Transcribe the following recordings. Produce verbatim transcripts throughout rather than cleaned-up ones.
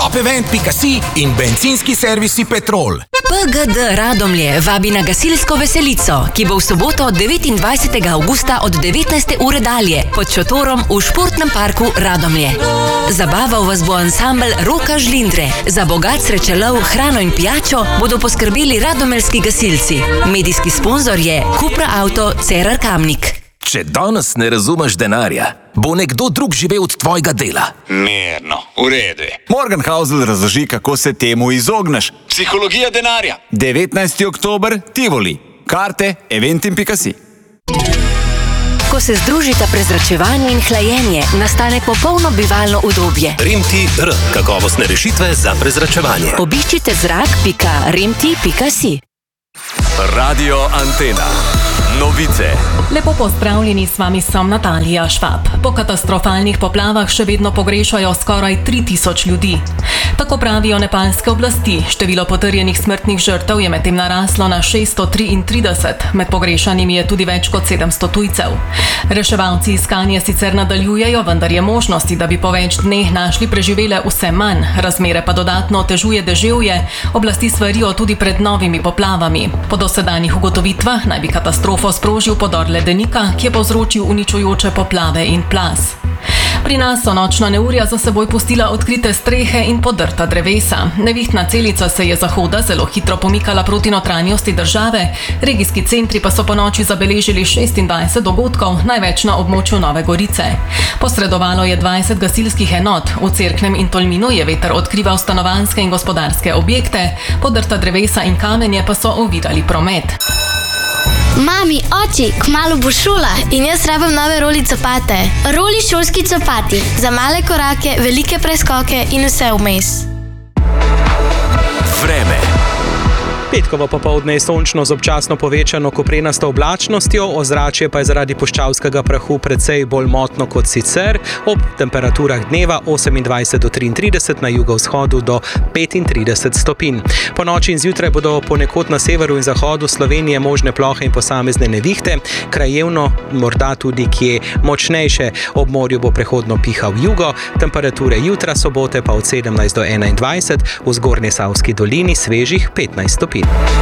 topevent pika si in bencinski servisi Petrol. P G D Radomlje vabi na gasilsko veselico, ki bo v soboto devetindvajsetega avgusta od devetnajste ure dalje pod šotorom v športnem parku Radomlje. Zabaval vas bo ansambel Roka Žlindre. Za bogat srečelov, hrano in pijačo bodo poskrbeli radomeljski gasilci. Medijski sponzor je Cupra Auto Cerar Kamnik. Če danes ne razumeš denarja, bo nekdo drug živel od tvojega dela. Mirno, v redu je. Morgan Housel razloži, kako se temu izogneš. Psihologija denarja. devetnajsti oktober, Tivoli. Karte eventim pika si. Ko se združita prezračevanje in hlajenje, nastane popolno bivalno udobje. Remti R. Kakovostne rešitve za prezračevanje. Obiščite zrak pika remti pika si. Radio Antena. Novice. Lepo pozdravljeni, s vami sem Natalija Švab. Po katastrofalnih poplavah še vedno pogrešajo skoraj tri tisoč ljudi. Tako pravijo nepalske oblasti. Število potrjenih smrtnih žrtev je medtem naraslo na šeststo triintrideset. Med pogrešanimi je tudi več kot sedemsto tujcev. Reševalci iskanje sicer nadaljujejo, vendar je možnosti, da bi po več dneh našli preživele vse manj. Razmere pa dodatno otežuje deževje. Oblasti svarijo tudi pred novimi poplavami. Po dosedanjih ugotovitvah naj bi katastrofo sprožil podor ledenika, ki je povzročil uničujoče poplave in plaz. Pri nas so nočna neurja za seboj pustila odkrite strehe in podrta drevesa. Nevihtna celica se je zahoda zelo hitro pomikala proti notranjosti države, regijski centri pa so po noči zabeležili šestindvajset dogodkov, največ na območju Nove Gorice. Posredovalo je dvajset gasilskih enot, v Cerknem in Tolminu je veter odkrival stanovanjske in gospodarske objekte, podrta drevesa in kamenje pa so ovirali promet. Mami, oči, kmalu bo šola in jaz rabim nove roli copate. Roli šolski copati, za male korake, velike preskoke in vse vmes. Vreme. Petkovo popoldne je sončno z občasno povečano koprenasto oblačnostjo, ozračje pa je zaradi puščavskega prahu precej bolj motno kot sicer, ob temperaturah dneva osemindvajset do triintrideset, na jugovzhodu do petintrideset stopinj. Po noči in zjutraj bodo ponekod na severu in zahodu Slovenije možne plohe in posamezne nevihte, krajevno morda tudi kje močnejše. Ob morju bo prehodno pihal jugo, temperature jutra sobote pa od sedemnajst do enaindvajset, v Zgornji Savski dolini svežih petnajst stopinj.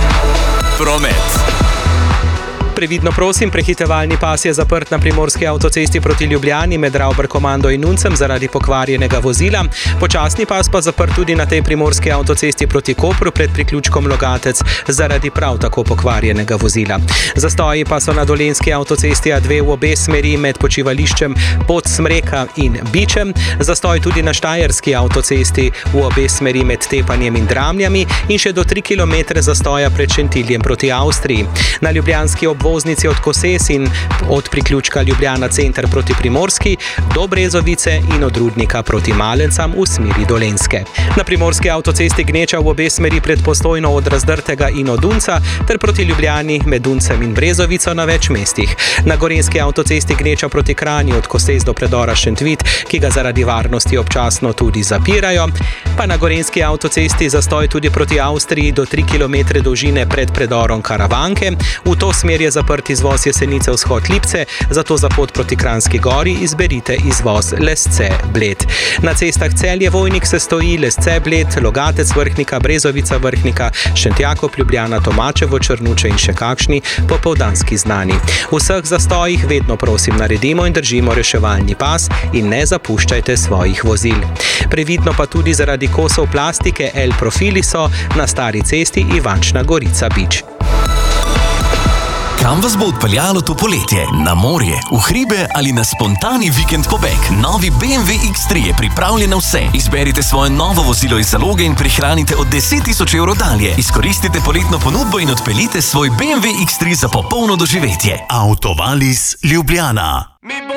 Promet. Previdno prosim, prehitevalni pas je zaprt na primorski avtocesti proti Ljubljani med Ravbar-Komando in Nuncem zaradi pokvarjenega vozila. Počasni pas pa zaprt tudi na tej primorski avtocesti proti Kopru pred priključkom Logatec zaradi prav tako pokvarjenega vozila. Zastoji pa so na dolenjski avtocesti A dve v obe smeri med počivališčem Podsmreka in Bičem, zastoj tudi na štajerski avtocesti v obe smeri med Tepanjem in Dramljami in še do tri kilometre zastoja pred Šentiljem proti Avstriji. Na ljubljanski obvoznici od Koses in od priključka Ljubljana center proti Primorski do Brezovice in od Rudnika proti Malencam v smeri Dolenjske. Na primorski avtocesti gneča v obe smeri pred Postojno od Razdrtega in od Dunca ter proti Ljubljani med Duncem in Brezovico na več mestih. Na gorenjski avtocesti gneča proti Kranju od Koses do predora Šentvit, ki ga zaradi varnosti občasno tudi zapirajo, pa na gorenjski avtocesti zastoj tudi proti Avstriji do tri kilometre dolžine pred predorom Karavanke. V to smer je zaprt izvoz Jesenice vzhod Lipce, zato za pot proti Kranjski gori izberite izvoz Lesce-Bled. Na cestah Celje-Vojnik se stoji Lesce-Bled, Logatec-Vrhnika, Brezovica-Vrhnika, Šentjakov-Ljubljana, Tomačevo-Črnuče in še kakšni popoldanski znani. V vseh zastojih vedno prosim naredimo in držimo reševalni pas in ne zapuščajte svojih vozil. Previdno pa tudi zaradi kosov plastike L profili so na stari cesti Ivančna Gorica-Bič. Kam vas bo odpeljalo to poletje? Na morje, v hribe ali na spontani vikend pobeg? Novi B M W X tri je pripravljen na vse. Izberite svoje novo vozilo iz zaloge in prihranite od deset tisoč evrov dalje. Izkoristite poletno ponudbo in odpeljite svoj B M W X tri za popolno doživetje. Autovalis Ljubljana.